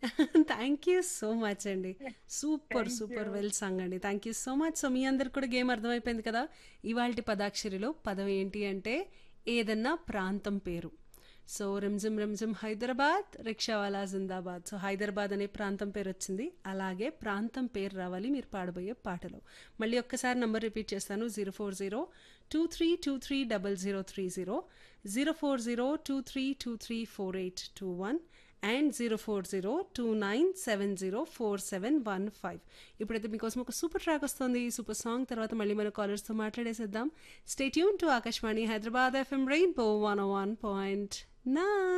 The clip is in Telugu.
థ్యాంక్ యూ సో మచ్ అండి. Super! Thank you. Super! Well song అండి. Thank you so much. So, మీ అందరికి కూడా గేమ్ అర్థమైపోయింది కదా! ఇవాల్టి పదాక్షరిలో పదం ఏంటి అంటే, ఏదన్నా ప్రాంతం పేరు. సో, 'రిమ్‌జిమ్ రిమ్‌జిమ్ హైదరాబాద్, రిక్షావాలా జిందాబాద్'. సో, హైదరాబాద్ అనే ప్రాంతం పేరొచ్చింది. అలాగే ప్రాంతం పేరు రావాలి మీరు పాడబోయే పాటలో. మళ్ళీ ఒక్కసారి నంబర్ రిపీట్ చేస్తాను. 04023230030, 04023234821 అండ్ 04029704715. ఇప్పుడైతే మీకోసం ఒక సూపర్ ట్రాక్ వస్తుంది. ఈ సూపర్ సాంగ్ తర్వాత మళ్ళీ మన కాలర్స్‌తో మాట్లాడేసేద్దాం. Stay tune to Akashvani Hyderabad FM rainbow 101.9.